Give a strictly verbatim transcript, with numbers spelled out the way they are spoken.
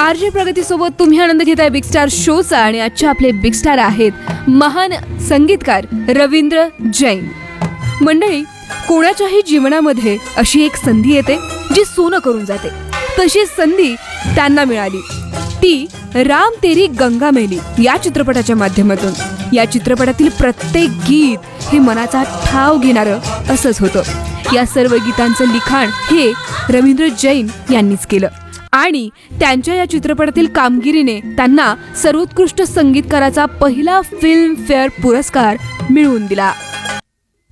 RJ प्रगती सोबत तुम्ही आनंद घेताय बिग स्टार शोचा आणि आजचे आपले बिग स्टार आहेत महान संगीतकार रवींद्र जैन. मंडळी, कोणाच्याही जीवनामध्ये अशी एक संधी येते जी सोनं करून जाते. तशी संधी त्यांना मिळाली, ती राम तेरी गंगा मैली या चित्रपटाच्या माध्यमातून. या चित्रपटातील प्रत्येक गीत हे मनाचा ठाव घेणारं असंच होतं. या सर्व गीतांचं लिखाण हे रवींद्र जैन यांनीच केलं आणि त्यांच्या या चित्रपटातील कामगिरीने त्यांना सर्वोत्कृष्ट संगीतकाराचा पहिला फिल्म फेअर पुरस्कार मिळवून दिला.